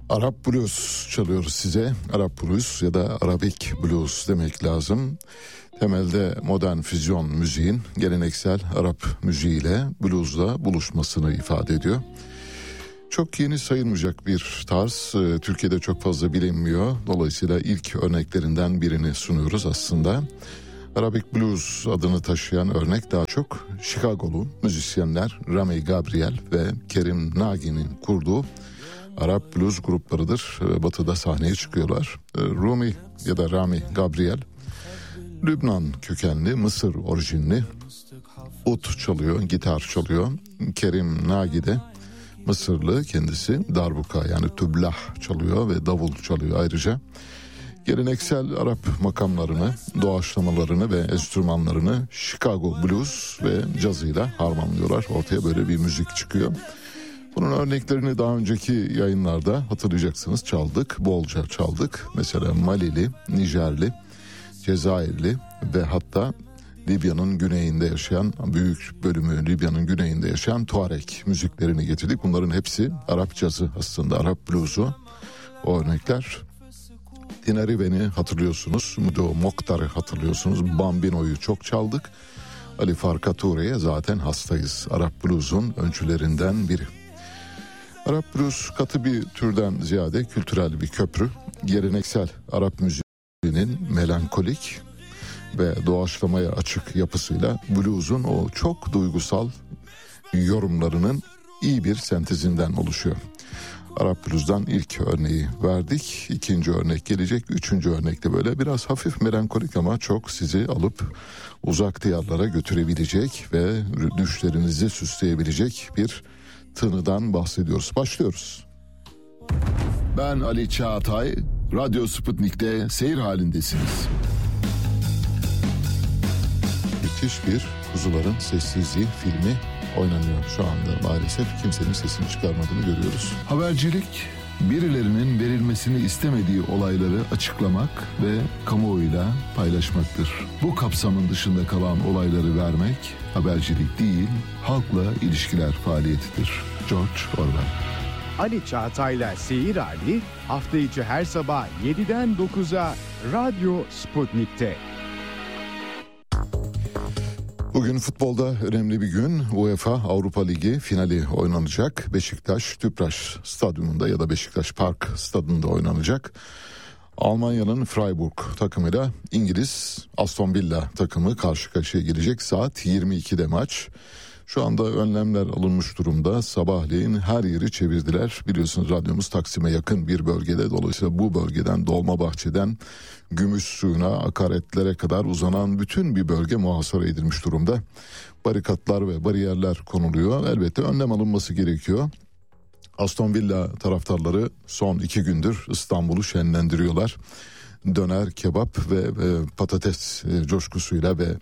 Arap blues çalıyoruz size. Arap blues ya da Arabic blues demek lazım. Temelde modern füzyon müziğin geleneksel Arap müziğiyle bluesla buluşmasını ifade ediyor. Çok yeni sayılmayacak bir tarz. Türkiye'de çok fazla bilinmiyor. Dolayısıyla ilk örneklerinden birini sunuyoruz aslında. Arabic Blues adını taşıyan örnek daha çok Chicago'lu müzisyenler Rami Gabriel ve Kerim Nagi'nin kurduğu Arap Blues gruplarıdır. Batı'da sahneye çıkıyorlar. Rumi ya da Rami Gabriel Lübnan kökenli, Mısır orijinli, ut çalıyor, gitar çalıyor. Kerim Nagi de Mısırlı, kendisi darbuka yani tüblah çalıyor ve davul çalıyor ayrıca. Geleneksel Arap makamlarını, doğaçlamalarını ve enstrümanlarını Chicago Blues ve cazıyla harmanlıyorlar. Ortaya böyle bir müzik çıkıyor. Bunun örneklerini daha önceki yayınlarda hatırlayacaksınız, çaldık, bolca çaldık. Mesela Malili, Nijerli, Cezayirli ve hatta Libya'nın güneyinde yaşayan, büyük bölümü Libya'nın güneyinde yaşayan Tuareg müziklerini getirdik. Bunların hepsi Arap cazı aslında, Arap bluzu. O örnekler. Tinariven'i hatırlıyorsunuz, Mudo Mokhtar'ı hatırlıyorsunuz, Bambino'yu çok çaldık. Ali Farka Ture'ye zaten hastayız. Arap blues'un öncülerinden biri. Arap blues katı bir türden ziyade kültürel bir köprü. Geleneksel Arap müziğinin melankolik ve doğaçlamaya açık yapısıyla blues'un o çok duygusal yorumlarının iyi bir sentezinden oluşuyor. Arap blues'dan ilk örneği verdik. İkinci örnek gelecek. Üçüncü örnekte böyle biraz hafif melankolik ama çok sizi alıp uzak diyarlara götürebilecek ve düşlerinizi süsleyebilecek bir tınıdan bahsediyoruz. Başlıyoruz. Ben Ali Çağatay. Radyo Sputnik'te seyir halindesiniz. Müthiş bir Kuzuların Sessizliği filmi oynanıyor şu anda maalesef. Kimsenin sesini çıkarmadığını görüyoruz. Habercilik, birilerinin verilmesini istemediği olayları açıklamak ve kamuoyuyla paylaşmaktır. Bu kapsamın dışında kalan olayları vermek habercilik değil, halkla ilişkiler faaliyetidir. George Orwell. Ali Çağatay'la Seyir Hali hafta içi her sabah 7'den 9'a Radyo Sputnik'te. Bugün futbolda önemli bir gün. UEFA Avrupa Ligi finali oynanacak. Beşiktaş Tüpraş Stadyumunda ya da Beşiktaş Park Stadyumunda oynanacak. Almanya'nın Freiburg takımıyla İngiliz Aston Villa takımı karşı karşıya gelecek. Saat 22'de maç. Şu anda önlemler alınmış durumda. Sabahleyin her yeri çevirdiler. Biliyorsunuz radyomuz Taksim'e yakın bir bölgede. Dolayısıyla bu bölgeden Dolmabahçe'den Gümüşsuyu'na, akaretlere kadar uzanan bütün bir bölge muhasara edilmiş durumda. Barikatlar ve bariyerler konuluyor. Elbette önlem alınması gerekiyor. Aston Villa taraftarları son 2 gündür İstanbul'u şenlendiriyorlar. Döner, kebap ve patates coşkusuyla ve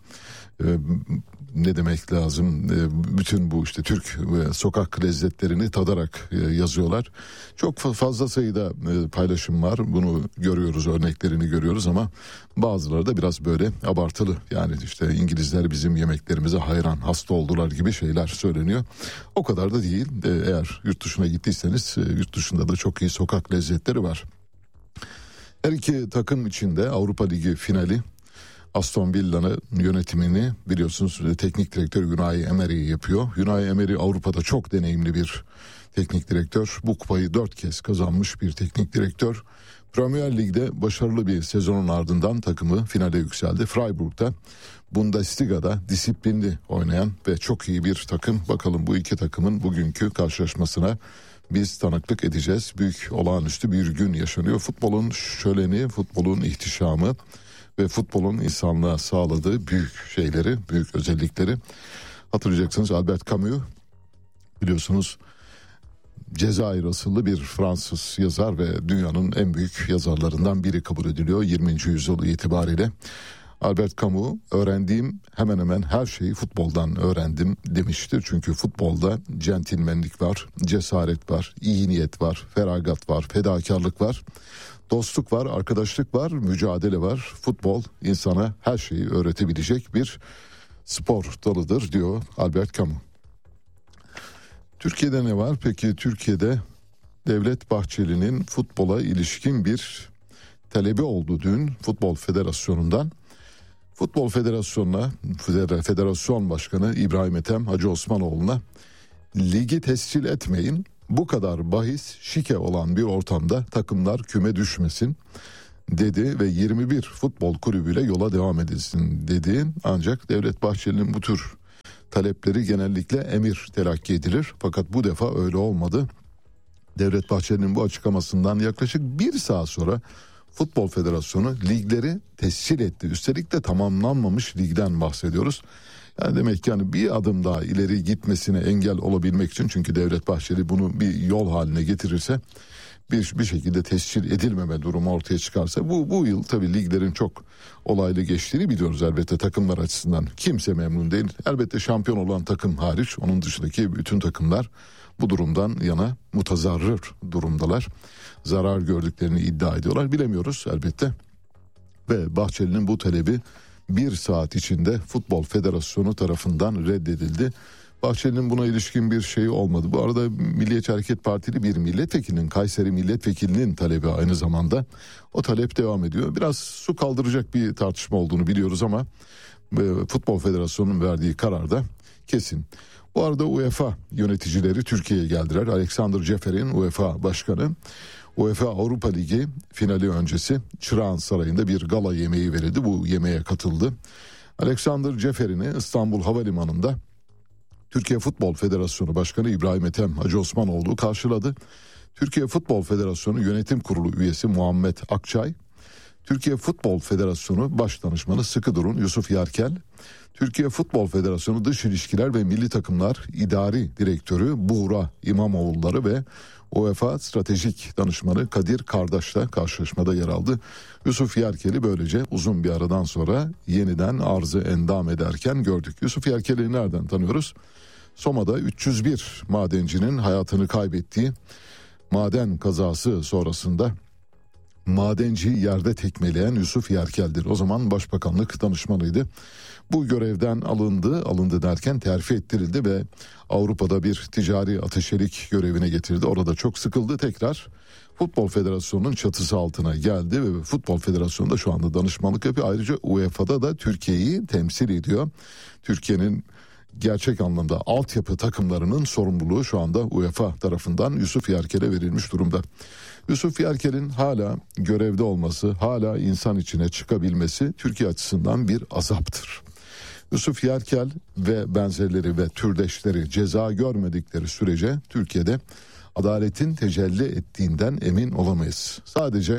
ne demek lazım, bütün bu işte Türk ve sokak lezzetlerini tadarak yazıyorlar. Çok fazla sayıda paylaşım var, bunu görüyoruz, örneklerini görüyoruz ama bazıları da biraz böyle abartılı. Yani işte İngilizler bizim yemeklerimize hayran, hasta oldular gibi şeyler söyleniyor. O kadar da değil. Eğer yurt dışına gittiyseniz yurt dışında da çok iyi sokak lezzetleri var. Her iki takım içinde Avrupa Ligi finali. Aston Villa'nın yönetimini biliyorsunuz teknik direktör Unai Emery yapıyor. Unai Emery Avrupa'da çok deneyimli bir teknik direktör. Bu kupayı 4 kez kazanmış bir teknik direktör. Premier Lig'de başarılı bir sezonun ardından takımı finale yükseldi. Freiburg'da Bundesliga'da disiplinli oynayan ve çok iyi bir takım. Bakalım bu iki takımın bugünkü karşılaşmasına biz tanıklık edeceğiz. Büyük, olağanüstü bir gün yaşanıyor. Futbolun şöleni, futbolun ihtişamı ve futbolun insanlığa sağladığı büyük şeyleri, büyük özellikleri hatırlayacaksınız. Albert Camus, biliyorsunuz Cezayir asıllı bir Fransız yazar ve dünyanın en büyük yazarlarından biri kabul ediliyor 20. yüzyıl itibariyle. Albert Camus, öğrendiğim hemen hemen her şeyi futboldan öğrendim demiştir. Çünkü futbolda centilmenlik var, cesaret var, iyi niyet var, feragat var, fedakarlık var. Dostluk var, arkadaşlık var, mücadele var. Futbol insana her şeyi öğretebilecek bir spor dalıdır diyor Albert Camus. Türkiye'de ne var? Peki Türkiye'de Devlet Bahçeli'nin futbola ilişkin bir talebi oldu dün Futbol Federasyonu'ndan. Futbol Federasyonu'na, Federasyon Başkanı İbrahim Ethem Hacı Osmanoğlu'na ligi tescil etmeyin, bu kadar bahis şike olan bir ortamda takımlar küme düşmesin dedi ve 21 futbol kulübüyle yola devam edilsin dedi. Ancak Devlet Bahçeli'nin bu tür talepleri genellikle emir telakki edilir. Fakat bu defa öyle olmadı. Devlet Bahçeli'nin bu açıklamasından yaklaşık bir saat sonra Futbol Federasyonu ligleri tescil etti. Üstelik de tamamlanmamış ligden bahsediyoruz. Yani demek ki yani bir adım daha ileri gitmesine engel olabilmek için, çünkü Devlet Bahçeli bunu bir yol haline getirirse, bir şekilde tescil edilmeme durumu ortaya çıkarsa, bu yıl tabii liglerin çok olaylı geçtiğini biliyoruz elbette takımlar açısından. Kimse memnun değil. Elbette şampiyon olan takım hariç, onun dışındaki bütün takımlar bu durumdan yana mutazarrır durumdalar. Zarar gördüklerini iddia ediyorlar. Bilemiyoruz elbette. Ve Bahçeli'nin bu talebi bir saat içinde Futbol Federasyonu tarafından reddedildi. Bahçeli'nin buna ilişkin bir şeyi olmadı. Bu arada Milliyetçi Hareket Partili bir milletvekilinin, Kayseri milletvekilinin talebi aynı zamanda. O talep devam ediyor. Biraz su kaldıracak bir tartışma olduğunu biliyoruz ama Futbol Federasyonu'nun verdiği karar da kesin. Bu arada UEFA yöneticileri Türkiye'ye geldiler. Alexander Ceferin UEFA Başkanı, UEFA Avrupa Ligi finali öncesi Çırağan Sarayı'nda bir gala yemeği verildi. Bu yemeğe katıldı. Alexander Ceferin'i İstanbul Havalimanı'nda Türkiye Futbol Federasyonu Başkanı İbrahim Ethem Hacı Osmanoğlu karşıladı. Türkiye Futbol Federasyonu Yönetim Kurulu üyesi Muhammed Akçay, Türkiye Futbol Federasyonu Baş Danışmanı Sıkıdurun Yusuf Yarkel, Türkiye Futbol Federasyonu Dış İlişkiler ve Milli Takımlar İdari Direktörü Buğra İmamoğulları ve UEFA Stratejik Danışmanı Kadir Kardaş da karşılaşmada yer aldı. Yusuf Yarkel'i böylece uzun bir aradan sonra yeniden arzı endam ederken gördük. Yusuf Yarkel'i nereden tanıyoruz? Soma'da 301 madencinin hayatını kaybettiği maden kazası sonrasında madenciyi yerde tekmeleyen Yusuf Yarkel'dir. O zaman Başbakanlık danışmanıydı. Bu görevden alındı derken terfi ettirildi ve Avrupa'da bir ticari ateşelik görevine getirdi. Orada çok sıkıldı, tekrar Futbol Federasyonu'nun çatısı altına geldi ve Futbol Federasyonu da şu anda danışmanlık yapıyor. Ayrıca UEFA'da da Türkiye'yi temsil ediyor. Türkiye'nin gerçek anlamda altyapı takımlarının sorumluluğu şu anda UEFA tarafından Yusuf Yarkel'e verilmiş durumda. Yusuf Yarkel'in hala görevde olması, hala insan içine çıkabilmesi Türkiye açısından bir azaptır. Yusuf Yarkel ve benzerleri ve türdeşleri ceza görmedikleri sürece Türkiye'de adaletin tecelli ettiğinden emin olamayız. Sadece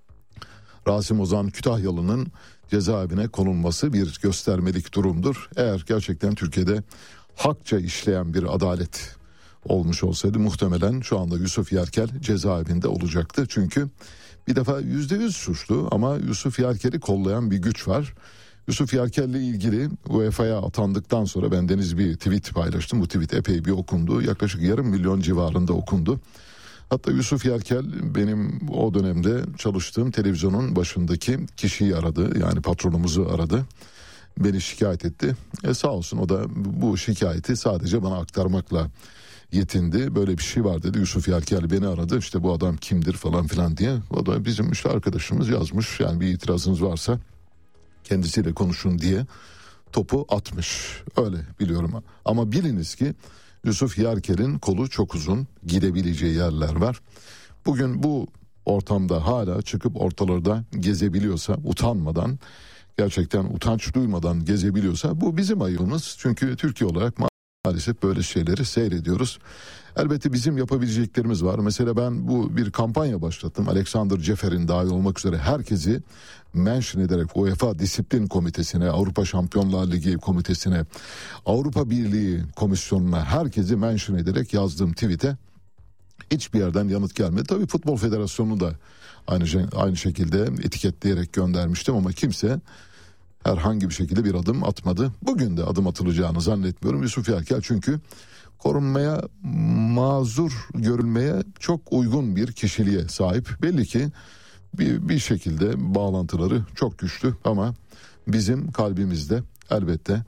Rasim Ozan Kütahyalı'nın cezaevine konulması bir göstermelik durumdur. Eğer gerçekten Türkiye'de hakça işleyen bir adalet olmuş olsaydı muhtemelen şu anda Yusuf Yarkel cezaevinde olacaktı. Çünkü bir defa %100 suçlu ama Yusuf Yarkel'i kollayan bir güç var. Yusuf Yarkel'le ilgili UEFA'ya atandıktan sonra bendeniz bir tweet paylaştım. Bu tweet epey bir okundu. Yaklaşık 500.000 civarında okundu. Hatta Yusuf Yarkel benim o dönemde çalıştığım televizyonun başındaki kişiyi aradı. Yani patronumuzu aradı. Beni şikayet etti. Sağ olsun o da bu şikayeti sadece bana aktarmakla yetindi. Böyle bir şey var dedi. Yusuf Yarkel beni aradı. İşte bu adam kimdir falan filan diye. O da bizim işte arkadaşımız yazmış. Yani bir itirazınız varsa kendisiyle konuşun diye topu atmış. Öyle biliyorum. Ama biliniz ki Yusuf Yarkel'in kolu çok uzun, gidebileceği yerler var. Bugün bu ortamda hala çıkıp ortalarda gezebiliyorsa, utanmadan, gerçekten utanç duymadan gezebiliyorsa bu bizim ayıbımız. Çünkü Türkiye olarak maalesef böyle şeyleri seyrediyoruz. Elbette bizim yapabileceklerimiz var. Mesela ben bir kampanya başlattım. Alexander Ceferin dahil olmak üzere herkesi mention ederek UEFA Disiplin Komitesi'ne, Avrupa Şampiyonlar Ligi Komitesi'ne, Avrupa Birliği Komisyonu'na herkesi mention ederek yazdığım tweet'e hiçbir yerden yanıt gelmedi. Tabii Futbol Federasyonu da aynı şekilde etiketleyerek göndermiştim ama kimse herhangi bir şekilde bir adım atmadı. Bugün de adım atılacağını zannetmiyorum. Yusuf Yarkel çünkü korunmaya, mazur görülmeye çok uygun bir kişiliğe sahip. Belli ki bir şekilde bağlantıları çok güçlü ama bizim kalbimizde elbette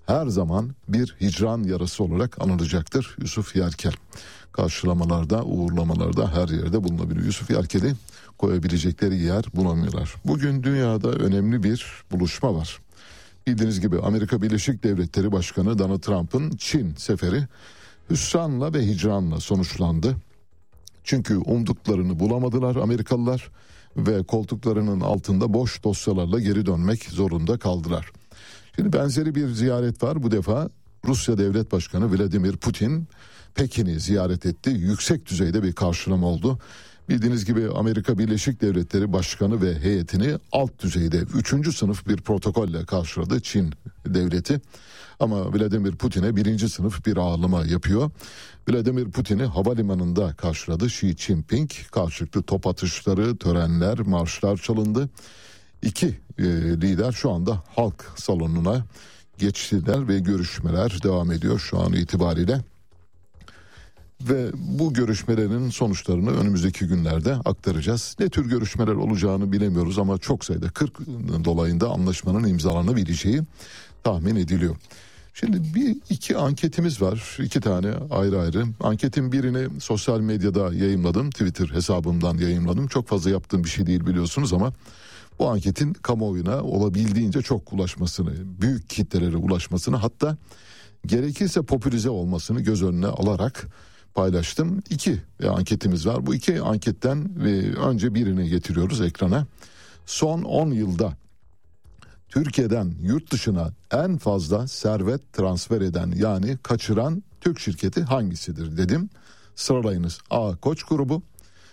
her zaman bir hicran yarası olarak anılacaktır Yusuf Yerkel. Karşılamalarda, uğurlamalarda her yerde bulunabiliyor. Yusuf Yerkel'i koyabilecekleri yer bulamıyorlar. Bugün dünyada önemli bir buluşma var. Bildiğiniz gibi Amerika Birleşik Devletleri Başkanı Donald Trump'ın Çin seferi hüsranla ve hicranla sonuçlandı. Çünkü umduklarını bulamadılar Amerikalılar ve koltuklarının altında boş dosyalarla geri dönmek zorunda kaldılar. Şimdi benzeri bir ziyaret var. Bu defa Rusya Devlet Başkanı Vladimir Putin Pekin'i ziyaret etti. Yüksek düzeyde bir karşılama oldu. Bildiğiniz gibi Amerika Birleşik Devletleri Başkanı ve heyetini alt düzeyde 3. sınıf bir protokolle karşıladı Çin devleti. Ama Vladimir Putin'e 1. sınıf bir ağırlama yapıyor. Vladimir Putin'i havalimanında karşıladı Xi Jinping. Karşılıklı top atışları, törenler, marşlar çalındı. İki lider şu anda halk salonuna geçtiler ve görüşmeler devam ediyor şu an itibariyle. Ve bu görüşmelerin sonuçlarını önümüzdeki günlerde aktaracağız. Ne tür görüşmeler olacağını bilemiyoruz ama çok sayıda 40 dolayında anlaşmanın imzalanabileceği tahmin ediliyor. Şimdi iki anketimiz var. 2 tane ayrı ayrı. Anketin birini sosyal medyada yayımladım. Twitter hesabımdan yayımladım. Çok fazla yaptığım bir şey değil biliyorsunuz ama bu anketin kamuoyuna olabildiğince çok ulaşmasını, büyük kitlelere ulaşmasını, hatta gerekirse popülize olmasını göz önüne alarak paylaştım. 2 anketimiz var. Bu 2 anketten önce birini getiriyoruz ekrana. Son 10 yılda Türkiye'den yurt dışına en fazla servet transfer eden, yani kaçıran Türk şirketi hangisidir dedim. Sıralayınız. A. Koç grubu,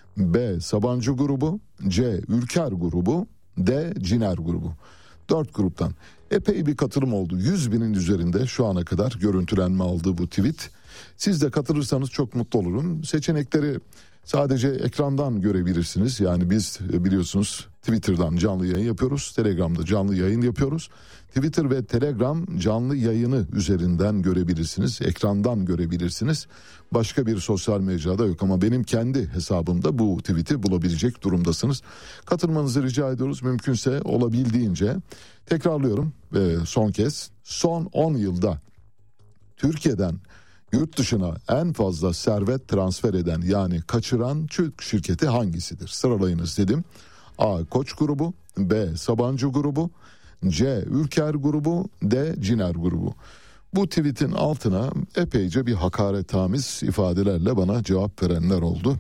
B. Sabancı grubu, C. Ülker grubu, D. Ciner grubu. 4 gruptan epey bir katılım oldu. 100 binin üzerinde şu ana kadar görüntülenme aldı bu tweet. Siz de katılırsanız çok mutlu olurum. Seçenekleri sadece ekrandan görebilirsiniz. Yani biz biliyorsunuz Twitter'dan canlı yayın yapıyoruz. Telegram'da canlı yayın yapıyoruz. Twitter ve Telegram canlı yayını üzerinden görebilirsiniz. Ekrandan görebilirsiniz. Başka bir sosyal mecrada yok ama benim kendi hesabımda bu tweet'i bulabilecek durumdasınız. Katılmanızı rica ediyoruz. Mümkünse olabildiğince tekrarlıyorum son kez. Son 10 yılda Türkiye'den yurt dışına en fazla servet transfer eden, yani kaçıran Türk şirketi hangisidir? Sıralayınız dedim. A. Koç grubu, B. Sabancı grubu, C. Ülker grubu, D. Ciner grubu. Bu tweetin altına epeyce bir hakaretamiz ifadelerle bana cevap verenler oldu.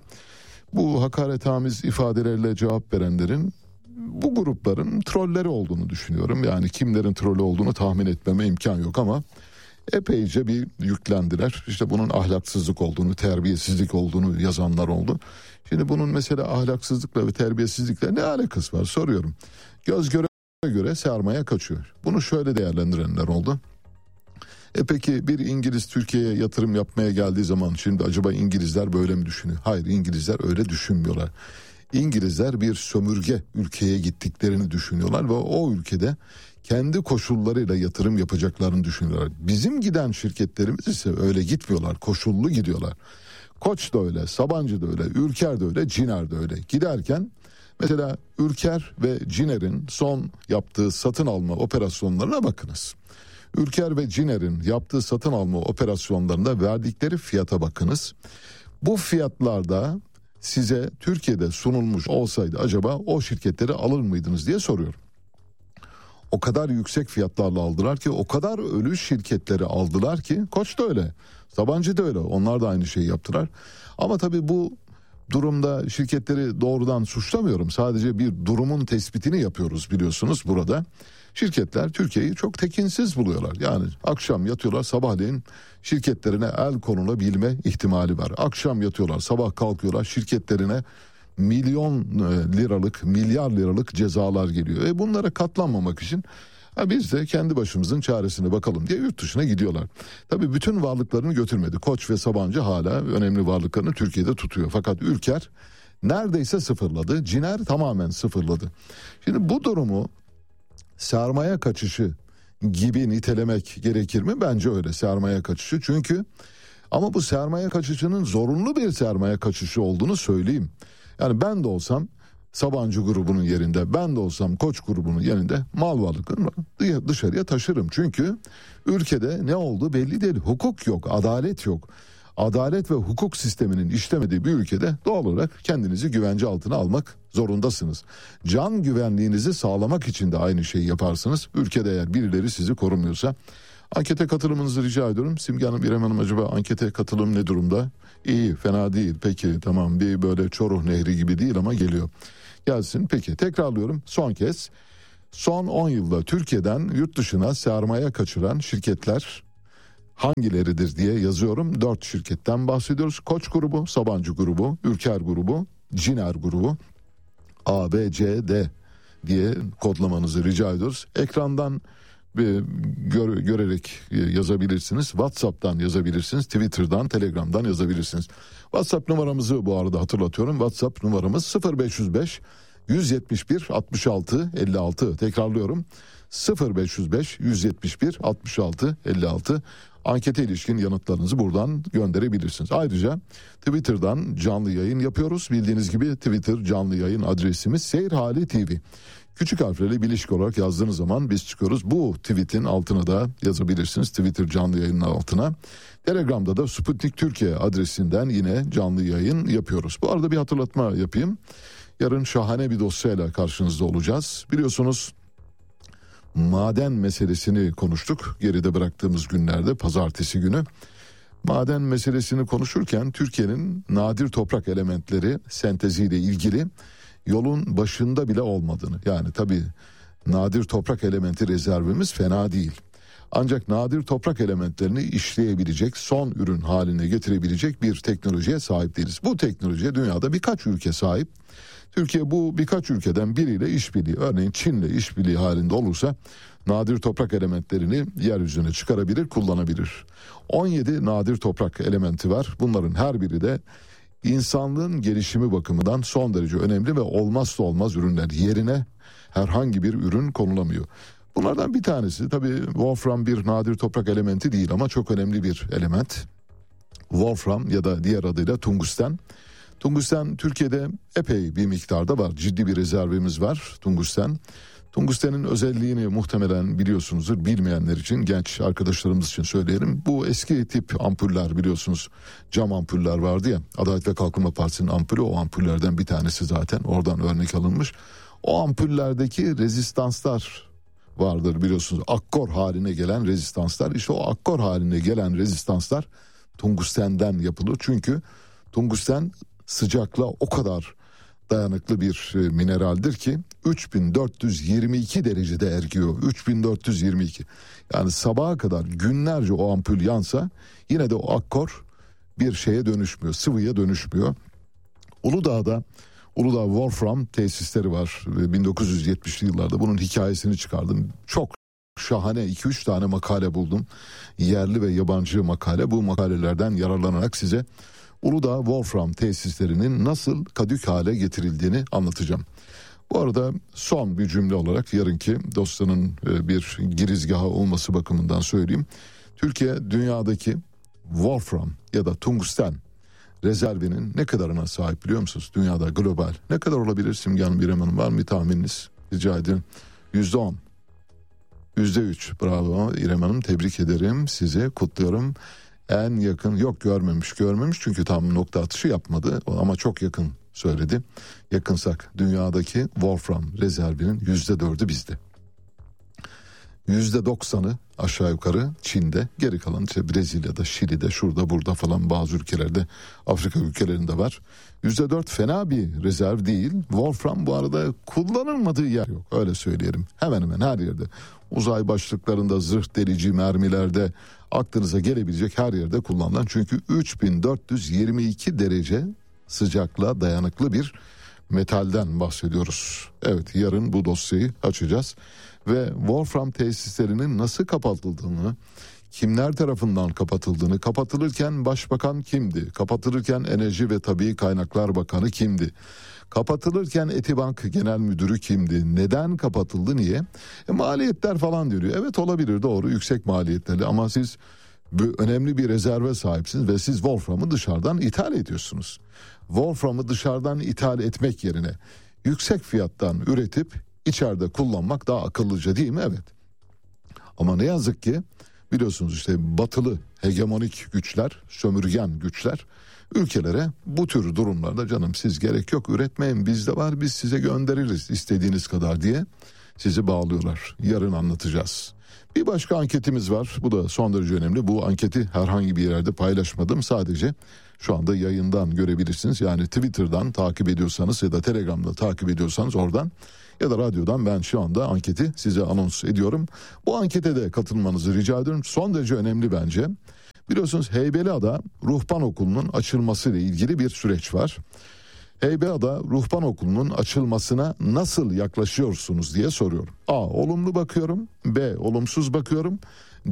Bu hakaretamiz ifadelerle cevap verenlerin bu grupların trolleri olduğunu düşünüyorum. Yani kimlerin trolü olduğunu tahmin etmeme imkan yok ama epeyce bir yüklendiler. İşte bunun ahlaksızlık olduğunu, terbiyesizlik olduğunu yazanlar oldu. Şimdi bunun mesela ahlaksızlıkla ve terbiyesizlikle ne alakası var soruyorum. Göz göre sermaye kaçıyor. Bunu şöyle değerlendirenler oldu. Peki bir İngiliz Türkiye'ye yatırım yapmaya geldiği zaman şimdi acaba İngilizler böyle mi düşünüyor? Hayır, İngilizler öyle düşünmüyorlar. İngilizler bir sömürge ülkeye gittiklerini düşünüyorlar ve o ülkede kendi koşullarıyla yatırım yapacaklarını düşünüyorlar. Bizim giden şirketlerimiz ise öyle gitmiyorlar, koşullu gidiyorlar. Koç da öyle, Sabancı da öyle, Ülker de öyle, Ciner de öyle. Giderken mesela Ülker ve Ciner'in son yaptığı satın alma operasyonlarına bakınız. Ülker ve Ciner'in yaptığı satın alma operasyonlarında verdikleri fiyata bakınız. Bu fiyatlarda size Türkiye'de sunulmuş olsaydı acaba o şirketleri alır mıydınız diye soruyorum. O kadar yüksek fiyatlarla aldılar ki, o kadar ölü şirketleri aldılar ki, Koç da öyle, Sabancı da öyle, onlar da aynı şeyi yaptılar. Ama tabii bu durumda şirketleri doğrudan suçlamıyorum, sadece bir durumun tespitini yapıyoruz biliyorsunuz burada. Şirketler Türkiye'yi çok tekinsiz buluyorlar. Yani akşam yatıyorlar, sabahleyin şirketlerine el konulabilme ihtimali var. Akşam yatıyorlar, sabah kalkıyorlar, şirketlerine milyon liralık, milyar liralık cezalar geliyor. Bunlara katlanmamak için biz de kendi başımızın çaresine bakalım diye yurt dışına gidiyorlar. Tabii bütün varlıklarını götürmedi. Koç ve Sabancı hala önemli varlıklarını Türkiye'de tutuyor. Fakat Ülker neredeyse sıfırladı. Ciner tamamen sıfırladı. Şimdi bu durumu sermaye kaçışı gibi nitelemek gerekir mi? Bence öyle, sermaye kaçışı. Çünkü ama bu sermaye kaçışının zorunlu bir sermaye kaçışı olduğunu söyleyeyim. Yani ben de olsam Sabancı grubunun yerinde, ben de olsam Koç grubunun yerinde mal varlıklarını dışarıya taşırım. Çünkü ülkede ne olduğu belli değil. Hukuk yok, adalet yok. Adalet ve hukuk sisteminin işlemediği bir ülkede doğal olarak kendinizi güvence altına almak zorundasınız. Can güvenliğinizi sağlamak için de aynı şeyi yaparsınız. Ülkede eğer birileri sizi korumuyorsa. Ankete katılımınızı rica ediyorum. Simge Hanım, İrem Hanım, acaba ankete katılım ne durumda? İyi, fena değil. Peki, tamam, bir böyle Çoruh Nehri gibi değil ama geliyor. Gelsin. Peki, tekrarlıyorum son kez. Son 10 yılda Türkiye'den yurt dışına sermaye kaçıran şirketler hangileridir diye yazıyorum. 4 şirketten bahsediyoruz. Koç grubu, Sabancı grubu, Ülker grubu, Ciner grubu, A, B, C, D diye kodlamanızı rica ediyoruz. Ekrandan görerek yazabilirsiniz. WhatsApp'tan yazabilirsiniz. Twitter'dan, Telegram'dan yazabilirsiniz. WhatsApp numaramızı bu arada hatırlatıyorum. WhatsApp numaramız 0505 171 66 56. Tekrarlıyorum. 0505 171 66 56. Ankete ilişkin yanıtlarınızı buradan gönderebilirsiniz. Ayrıca Twitter'dan canlı yayın yapıyoruz. Bildiğiniz gibi Twitter canlı yayın adresimiz Seyir Hali TV. Küçük harflerle birleşik olarak yazdığınız zaman biz çıkıyoruz. Bu tweetin altına da yazabilirsiniz. Twitter canlı yayının altına. Telegram'da da Sputnik Türkiye adresinden yine canlı yayın yapıyoruz. Bu arada bir hatırlatma yapayım. Yarın şahane bir dosyayla karşınızda olacağız. Biliyorsunuz maden meselesini konuştuk. Geride bıraktığımız günlerde, pazartesi günü. Maden meselesini konuşurken Türkiye'nin nadir toprak elementleri senteziyle ilgili yolun başında bile olmadığını, yani tabii nadir toprak elementi rezervimiz fena değil. Ancak nadir toprak elementlerini işleyebilecek, son ürün haline getirebilecek bir teknolojiye sahip değiliz. Bu teknolojiye dünyada birkaç ülke sahip. Türkiye bu birkaç ülkeden biriyle işbirliği, örneğin Çin'le işbirliği halinde olursa nadir toprak elementlerini yeryüzüne çıkarabilir, kullanabilir. 17 nadir toprak elementi var. Bunların her biri de İnsanlığın gelişimi bakımından son derece önemli ve olmazsa olmaz ürünler. Yerine herhangi bir ürün konulamıyor. Bunlardan bir tanesi tabii Wolfram bir nadir toprak elementi değil ama çok önemli bir element. Wolfram ya da diğer adıyla tungsten. Tungsten Türkiye'de epey bir miktarda var. Ciddi bir rezervimiz var tungsten. Tungstenin özelliğini muhtemelen biliyorsunuzdur. Bilmeyenler için, genç arkadaşlarımız için söyleyelim. Bu eski tip ampuller, biliyorsunuz, cam ampuller vardı ya. Adalet ve Kalkınma Partisi'nin ampulü, o ampullerden bir tanesi zaten. Oradan örnek alınmış. O ampullerdeki rezistanslar vardır biliyorsunuz. Akkor haline gelen rezistanslar. İşte o akkor haline gelen rezistanslar tungstenden yapılır. Çünkü tungsten sıcaklığa o kadar dayanıklı bir mineraldir ki 3422 derecede eriyor. 3422. Yani sabaha kadar günlerce o ampul yansa yine de o akkor bir şeye dönüşmüyor, sıvıya dönüşmüyor. Uludağ Wolfram tesisleri var. 1970'li yıllarda bunun hikayesini çıkardım. Çok şahane 2-3 tane makale buldum. Yerli ve yabancı makale. Bu makalelerden yararlanarak size Uludağ Wolfram tesislerinin nasıl kadük hale getirildiğini anlatacağım. Bu arada son bir cümle olarak yarınki dosyanın bir girizgahı olması bakımından söyleyeyim. Türkiye dünyadaki Wolfram ya da tungsten rezervinin ne kadarına sahip biliyor musunuz? Dünyada global ne kadar olabilir? Simge Hanım, İrem Hanım, var mı bir tahmininiz? Rica ederim. %10. %3. Bravo İrem Hanım, tebrik ederim, sizi kutluyorum. En yakın, yok görmemiş çünkü tam nokta atışı yapmadı ama çok yakın söyledi. Yakınsak dünyadaki Wolfram rezervinin %4'ü bizde. %90'ı aşağı yukarı Çin'de, geri kalan işte Brezilya'da, Şili'de, şurada burada falan bazı ülkelerde, Afrika ülkelerinde var. %4 fena bir rezerv değil. Wolfram bu arada kullanılmadığı yer yok, öyle söyleyelim. Hemen hemen her yerde. Uzay başlıklarında, zırh delici mermilerde, aklınıza gelebilecek her yerde kullanılan, çünkü 3422 derece sıcaklığa dayanıklı bir metalden bahsediyoruz. Evet, yarın bu dosyayı açacağız ve Wolfram tesislerinin nasıl kapatıldığını, kimler tarafından kapatıldığını, kapatılırken başbakan kimdi, kapatılırken Enerji ve Tabii Kaynaklar Bakanı kimdi, kapatılırken Etibank Genel Müdürü kimdi, neden kapatıldı, niye? Maliyetler falan diyor. Evet, olabilir, doğru, yüksek maliyetleri, ama siz önemli bir rezerve sahipsiniz ve siz Wolfram'ı dışarıdan ithal ediyorsunuz. Wolfram'ı dışarıdan ithal etmek yerine yüksek fiyattan üretip içeride kullanmak daha akıllıca değil mi? Evet. Ama ne yazık ki biliyorsunuz işte batılı hegemonik güçler, sömürgen güçler ülkelere bu tür durumlarda canım siz gerek yok üretmeyin, bizde var, biz size göndeririz istediğiniz kadar diye sizi bağlıyorlar. Yarın anlatacağız. Bir başka anketimiz var. Bu da son derece önemli. Bu anketi herhangi bir yerde paylaşmadım. Sadece şu anda yayından görebilirsiniz. Yani Twitter'dan takip ediyorsanız ya da Telegram'da takip ediyorsanız oradan ya da radyodan ben şu anda anketi size anons ediyorum. Bu ankete de katılmanızı rica ediyorum. Son derece önemli bence. Biliyorsunuz Heybeliada Ruhban Okulu'nun açılması ile ilgili bir süreç var. Heybeliada Ruhban Okulu'nun açılmasına nasıl yaklaşıyorsunuz diye soruyorum. A. Olumlu bakıyorum. B. Olumsuz bakıyorum.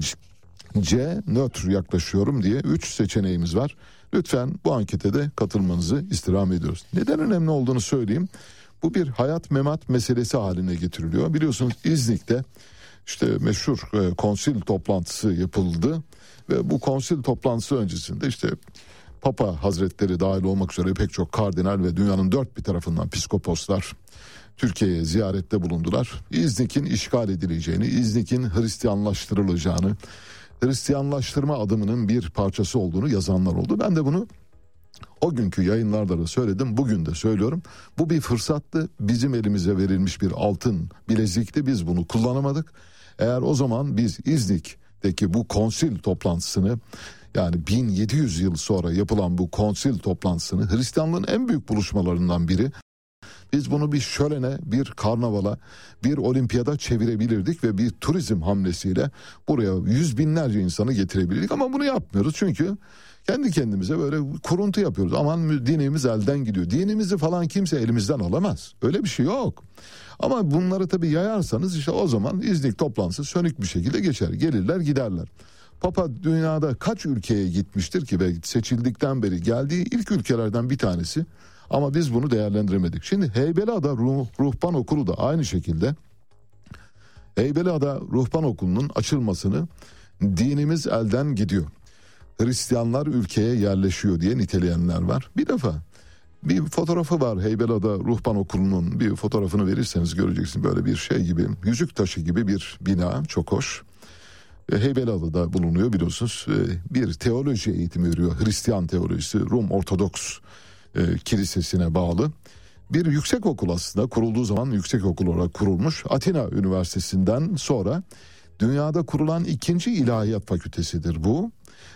C. Nötr yaklaşıyorum diye 3 seçeneğimiz var. Lütfen bu ankete de katılmanızı istirham ediyoruz. Neden önemli olduğunu söyleyeyim. Bu bir hayat memat meselesi haline getiriliyor. Biliyorsunuz İznik'te işte meşhur konsil toplantısı yapıldı. Ve bu konsil toplantısı öncesinde işte Papa Hazretleri dahil olmak üzere pek çok kardinal ve dünyanın dört bir tarafından piskoposlar Türkiye'ye ziyarette bulundular. İznik'in işgal edileceğini, İznik'in Hristiyanlaştırılacağını, Hristiyanlaştırma adımının bir parçası olduğunu yazanlar oldu. Ben de bunu o günkü yayınlarda da söyledim, bugün de söylüyorum. Bu bir fırsattı, bizim elimize verilmiş bir altın bilezikti, biz bunu kullanamadık. Eğer o zaman biz İznik'teki bu konsil toplantısını, yani 1700 yıl sonra yapılan bu konsil toplantısını, Hristiyanlığın en büyük buluşmalarından biri, biz bunu bir şölene, bir karnavala, bir olimpiyada çevirebilirdik ve bir turizm hamlesiyle buraya yüz binlerce insanı getirebilirdik. Ama bunu yapmıyoruz çünkü kendi kendimize böyle kuruntu yapıyoruz. Aman dinimiz elden gidiyor. Dinimizi falan kimse elimizden alamaz. Öyle bir şey yok. Ama bunları tabii yayarsanız işte o zaman İznik toplantısı sönük bir şekilde geçer. Gelirler giderler. Papa dünyada kaç ülkeye gitmiştir ki ve seçildikten beri geldiği ilk ülkelerden bir tanesi. Ama biz bunu değerlendiremedik. Şimdi Heybeliada Ruhban Okulu da aynı şekilde Heybeliada Ruhban Okulu'nun açılmasını dinimiz elden gidiyor, Hristiyanlar ülkeye yerleşiyor diye niteleyenler var. Bir defa bir fotoğrafı var Heybeliada Ruhban Okulu'nun, bir fotoğrafını verirseniz göreceksiniz, böyle bir şey gibi, yüzük taşı gibi bir bina, çok hoş. Heybeliada'da bulunuyor biliyorsunuz, bir teoloji eğitimi veriyor, Hristiyan teolojisi, Rum Ortodoks kilisesine bağlı bir yüksek okul, aslında kurulduğu zaman yüksek okul olarak kurulmuş. Atina Üniversitesi'nden sonra dünyada kurulan ikinci ilahiyat fakültesidir bu.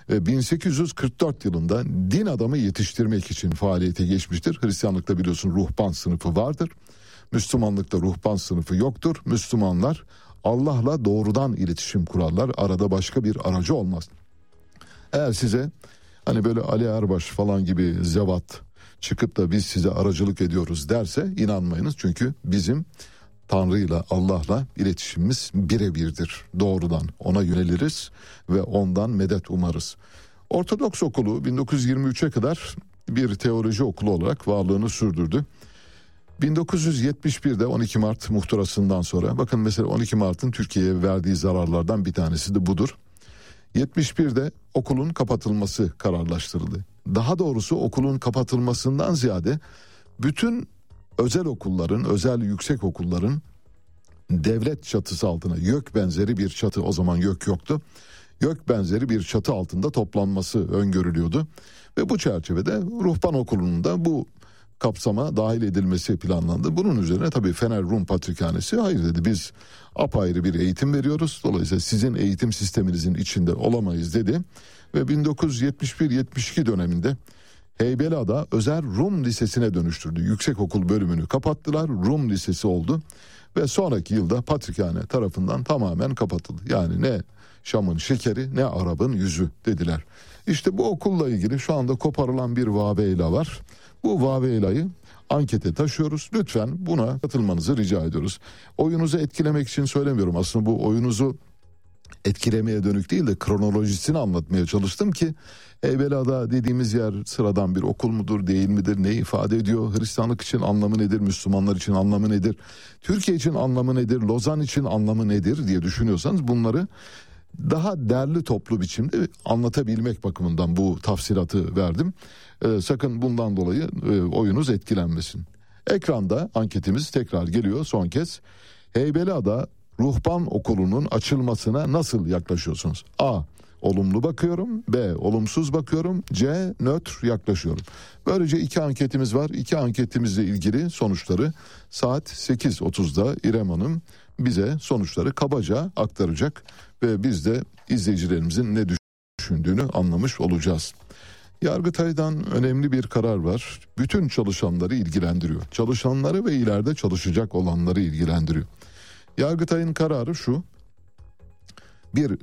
1844 yılında din adamı yetiştirmek için faaliyete geçmiştir. Hristiyanlıkta biliyorsun ruhban sınıfı vardır. Müslümanlıkta ruhban sınıfı yoktur. Müslümanlar Allah'la doğrudan iletişim kurarlar. Arada başka bir aracı olmaz. Eğer size hani böyle Ali Erbaş falan gibi zevat çıkıp da biz size aracılık ediyoruz derse inanmayınız. Çünkü bizim Tanrı'yla, Allah'la iletişimimiz birebirdir. Doğrudan ona yöneliriz ve ondan medet umarız. Ortodoks okulu 1923'e kadar bir teoloji okulu olarak varlığını sürdürdü. 1971'de 12 Mart muhtırasından sonra, bakın mesela 12 Mart'ın Türkiye'ye verdiği zararlardan bir tanesi de budur. 71'de okulun kapatılması kararlaştırıldı. Daha doğrusu okulun kapatılmasından ziyade bütün özel okulların, özel yüksek okulların devlet çatısı altına, YÖK benzeri bir çatı, o zaman YÖK yoktu, YÖK benzeri bir çatı altında toplanması öngörülüyordu. Ve bu çerçevede Ruhban Okulu'nun da bu kapsama dahil edilmesi planlandı. Bunun üzerine tabii Fener Rum Patrikhanesi hayır dedi, biz apayrı bir eğitim veriyoruz. Dolayısıyla sizin eğitim sisteminizin içinde olamayız dedi. Ve 1971-72 döneminde Heybeliada Özel Rum Lisesi'ne dönüştürdü. Yüksekokul bölümünü kapattılar, Rum Lisesi oldu. Ve sonraki yılda Patrikhane tarafından tamamen kapatıldı. Yani ne Şam'ın şekeri ne Arap'ın yüzü dediler. İşte bu okulla ilgili şu anda koparılan bir vaveyla var. Bu vaveylayı ankete taşıyoruz. Lütfen buna katılmanızı rica ediyoruz. Oyunuzu etkilemek için söylemiyorum. Aslında bu oyunuzu etkilemeye dönük değil de kronolojisini anlatmaya çalıştım ki Heybeliada dediğimiz yer sıradan bir okul mudur, değil midir, ne ifade ediyor, Hristiyanlık için anlamı nedir, Müslümanlar için anlamı nedir, Türkiye için anlamı nedir, Lozan için anlamı nedir diye düşünüyorsanız bunları daha derli toplu biçimde anlatabilmek bakımından bu tafsilatı verdim. Sakın bundan dolayı oyunuz etkilenmesin. Ekranda anketimiz tekrar geliyor son kez. Heybeliada Ruhban Okulu'nun açılmasına nasıl yaklaşıyorsunuz? A. Olumlu bakıyorum. B. Olumsuz bakıyorum. C. Nötr yaklaşıyorum. Böylece 2 anketimiz var. 2 anketimizle ilgili sonuçları saat 8.30'da İrem Hanım bize sonuçları kabaca aktaracak ve biz de izleyicilerimizin ne düşündüğünü anlamış olacağız. Yargıtay'dan önemli bir karar var. Bütün çalışanları ilgilendiriyor. Çalışanları ve ileride çalışacak olanları ilgilendiriyor. Yargıtay'ın kararı şu. Bir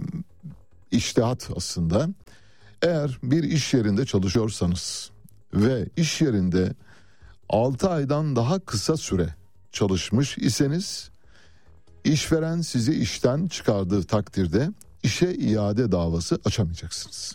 içtihat aslında. Eğer bir iş yerinde çalışıyorsanız ve iş yerinde 6 aydan daha kısa süre çalışmış iseniz, işveren sizi işten çıkardığı takdirde işe iade davası açamayacaksınız.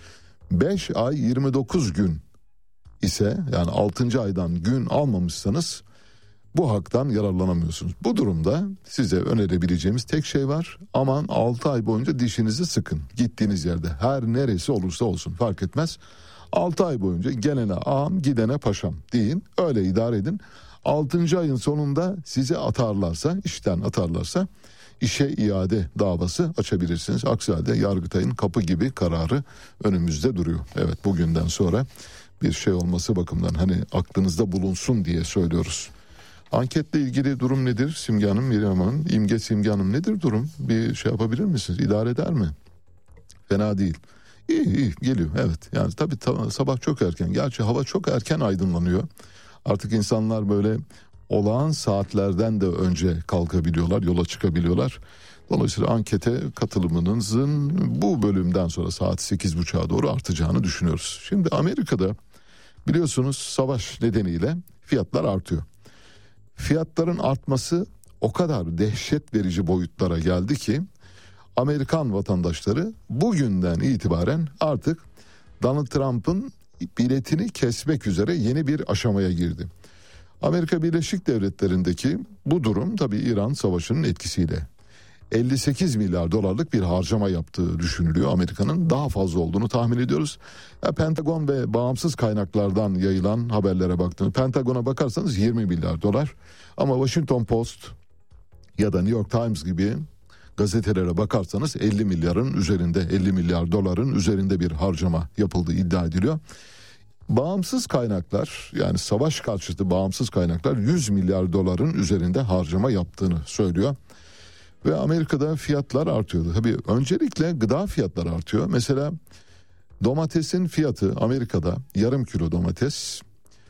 5 ay 29 gün ise, yani 6. aydan gün almamışsanız bu haktan yararlanamıyorsunuz. Bu durumda size önerebileceğimiz tek şey var. Aman 6 ay boyunca dişinizi sıkın. Gittiğiniz yerde her neresi olursa olsun fark etmez. 6 ay boyunca gelene ağam gidene paşam deyin. Öyle idare edin. 6. ayın sonunda sizi atarlarsa, işten atarlarsa işe iade davası açabilirsiniz. Aksi halde Yargıtay'ın kapı gibi kararı önümüzde duruyor. Evet, bugünden sonra bir şey olması bakımından hani aklınızda bulunsun diye söylüyoruz. Anketle ilgili durum nedir? Simge Hanım, Miriam Hanım, İmge Simge Hanım, nedir durum? Bir şey yapabilir misiniz? İdare eder mi? Fena değil. İyi geliyor, evet. Yani tabii sabah çok erken. Gerçi hava çok erken aydınlanıyor. Artık insanlar böyle olağan saatlerden de önce kalkabiliyorlar, yola çıkabiliyorlar. Dolayısıyla ankete katılımınızın bu bölümden sonra saat 8.30'a doğru artacağını düşünüyoruz. Şimdi Amerika'da biliyorsunuz savaş nedeniyle fiyatlar artıyor. Fiyatların artması o kadar dehşet verici boyutlara geldi ki Amerikan vatandaşları bugünden itibaren artık Donald Trump'ın biletini kesmek üzere yeni bir aşamaya girdi. Amerika Birleşik Devletleri'ndeki bu durum tabii İran Savaşı'nın etkisiyle 58 milyar dolarlık bir harcama yaptığı düşünülüyor. Amerika'nın daha fazla olduğunu tahmin ediyoruz. Pentagon ve bağımsız kaynaklardan yayılan haberlere baktığınız, Pentagon'a bakarsanız 20 milyar dolar. Ama Washington Post ya da New York Times gibi gazetelere bakarsanız 50 milyarın üzerinde, 50 milyar doların üzerinde bir harcama yapıldığı iddia ediliyor. Bağımsız kaynaklar, yani savaş karşıtı bağımsız kaynaklar 100 milyar doların üzerinde harcama yaptığını söylüyor. Ve Amerika'da fiyatlar artıyordu. Tabii öncelikle gıda fiyatları artıyor. Mesela domatesin fiyatı Amerika'da yarım kilo domates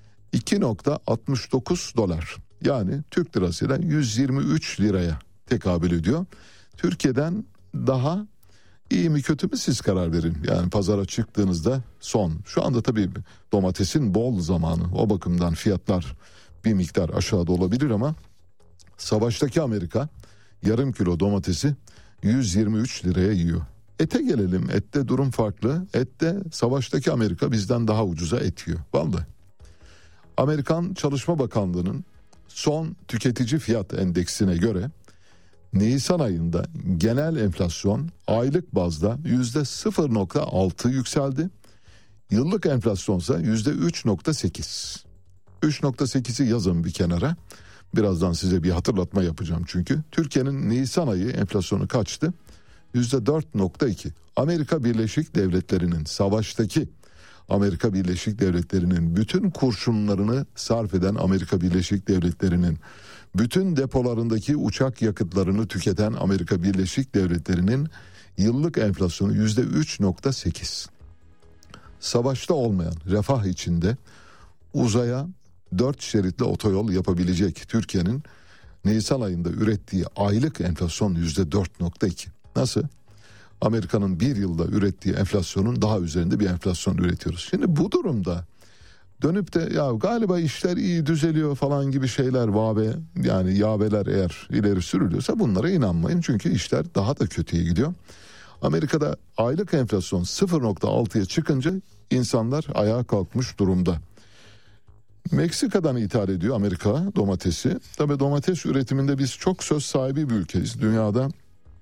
2.69 dolar. Yani Türk lirasıyla 123 liraya tekabül ediyor. Türkiye'den daha iyi mi kötü mü siz karar verin. Yani pazara çıktığınızda şu anda tabii domatesin bol zamanı, o bakımdan fiyatlar bir miktar aşağıda olabilir ama savaştaki Amerika yarım kilo domatesi 123 liraya yiyor. Ete gelelim. Ette durum farklı. Ette savaştaki Amerika bizden daha ucuza et yiyor. Vallahi. Amerikan Çalışma Bakanlığı'nın son tüketici fiyat endeksine göre Nisan ayında genel enflasyon aylık bazda %0.6 yükseldi. Yıllık enflasyonsa %3.8. 3.8'i yazın bir kenara. Birazdan size bir hatırlatma yapacağım çünkü. Türkiye'nin Nisan ayı enflasyonu kaçtı? %4.2. Amerika Birleşik Devletleri'nin, savaştaki Amerika Birleşik Devletleri'nin bütün kurşunlarını sarf eden Amerika Birleşik Devletleri'nin, bütün depolarındaki uçak yakıtlarını tüketen Amerika Birleşik Devletleri'nin yıllık enflasyonu %3.8. Savaşta olmayan, refah içinde uzaya 4 şeritli otoyol yapabilecek Türkiye'nin Nisan ayında ürettiği aylık enflasyon %4.2. Nasıl? Amerika'nın bir yılda ürettiği enflasyonun daha üzerinde bir enflasyon üretiyoruz. Şimdi bu durumda dönüp de ya galiba işler iyi düzeliyor falan gibi şeyler, yani yaveler eğer ileri sürülüyorsa bunlara inanmayın. Çünkü işler daha da kötüye gidiyor. Amerika'da aylık enflasyon 0.6'ya çıkınca insanlar ayağa kalkmış durumda. Meksika'dan ithal ediyor Amerika domatesi. Tabii domates üretiminde biz çok söz sahibi bir ülkeyiz. Dünyada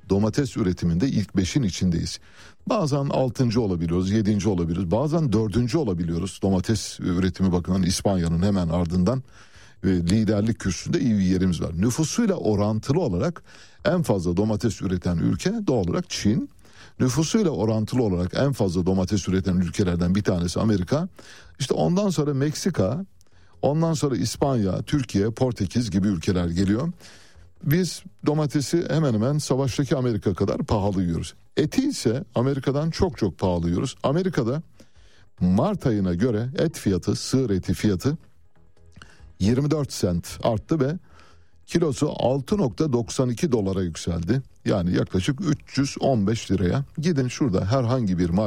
domates üretiminde ilk 5'in içindeyiz. Bazen 6. olabiliyoruz, 7. olabiliyoruz, bazen 4. olabiliyoruz. Domates üretimi bakımından İspanya'nın hemen ardından liderlik kürsüsünde iyi bir yerimiz var. Nüfusuyla orantılı olarak en fazla domates üreten ülke doğal olarak Çin. Nüfusuyla orantılı olarak en fazla domates üreten ülkelerden bir tanesi Amerika. İşte ondan sonra Meksika, ondan sonra İspanya, Türkiye, Portekiz gibi ülkeler geliyor. Biz domatesi hemen hemen savaştaki Amerika kadar pahalı yiyoruz. Eti ise Amerika'dan çok çok pahalı yiyoruz. Amerika'da Mart ayına göre et fiyatı, sığır eti fiyatı 24 sent arttı ve kilosu 6.92 dolara yükseldi. Yani yaklaşık 315 liraya. Gidin şurada herhangi bir